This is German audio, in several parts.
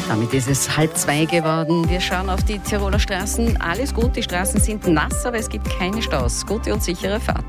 Damit ist es 1:30 geworden. Wir schauen auf die Tiroler Straßen. Alles gut, die Straßen sind nass, aber es gibt keine Staus. Gute und sichere Fahrt.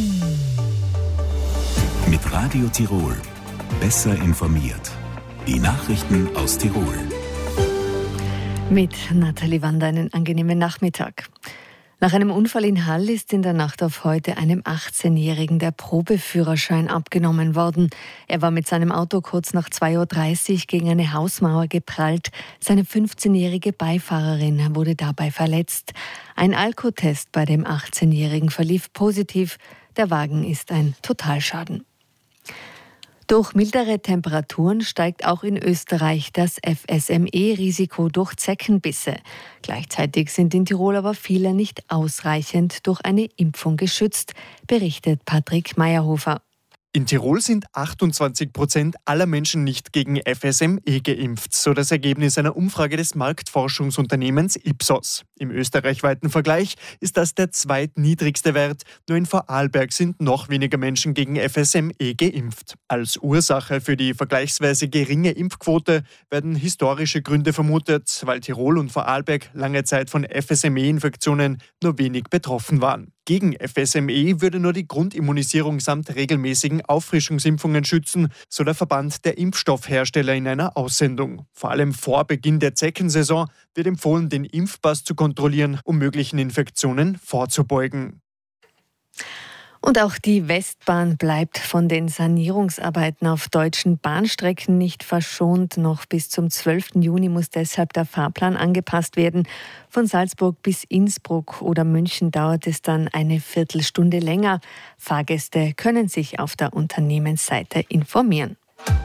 Mit Radio Tirol. Besser informiert. Die Nachrichten aus Tirol. Mit Nathalie Wander einen angenehmen Nachmittag. Nach einem Unfall in Hall ist in der Nacht auf heute einem 18-Jährigen der Probeführerschein abgenommen worden. Er war mit seinem Auto kurz nach 2:30 Uhr gegen eine Hausmauer geprallt. Seine 15-jährige Beifahrerin wurde dabei verletzt. Ein Alkotest bei dem 18-Jährigen verlief positiv. Der Wagen ist ein Totalschaden. Durch mildere Temperaturen steigt auch in Österreich das FSME-Risiko durch Zeckenbisse. Gleichzeitig sind in Tirol aber viele nicht ausreichend durch eine Impfung geschützt, berichtet Patrick Meyerhofer. In Tirol sind 28% aller Menschen nicht gegen FSME geimpft, so das Ergebnis einer Umfrage des Marktforschungsunternehmens Ipsos. Im österreichweiten Vergleich ist das der zweitniedrigste Wert. Nur in Vorarlberg sind noch weniger Menschen gegen FSME geimpft. Als Ursache für die vergleichsweise geringe Impfquote werden historische Gründe vermutet, weil Tirol und Vorarlberg lange Zeit von FSME-Infektionen nur wenig betroffen waren. Gegen FSME würde nur die Grundimmunisierung samt regelmäßigen Auffrischungsimpfungen schützen, so der Verband der Impfstoffhersteller in einer Aussendung. Vor allem vor Beginn der Zeckensaison wird empfohlen, den Impfpass zu kontrollieren, um möglichen Infektionen vorzubeugen. Und auch die Westbahn bleibt von den Sanierungsarbeiten auf deutschen Bahnstrecken nicht verschont. Noch bis zum 12. Juni muss deshalb der Fahrplan angepasst werden. Von Salzburg bis Innsbruck oder München dauert es dann eine Viertelstunde länger. Fahrgäste können sich auf der Unternehmensseite informieren.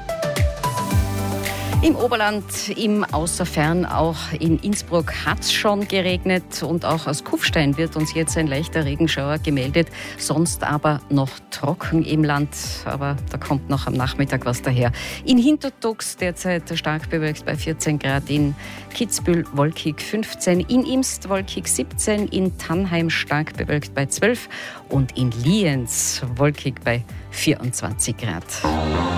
Im Oberland, im Außerfern, auch in Innsbruck hat es schon geregnet und auch aus Kufstein wird uns jetzt ein leichter Regenschauer gemeldet. Sonst aber noch trocken im Land, aber da kommt noch am Nachmittag was daher. In Hintertux derzeit stark bewölkt bei 14 Grad, in Kitzbühel wolkig 15, in Imst wolkig 17, in Tannheim stark bewölkt bei 12 und in Lienz wolkig bei 24 Grad.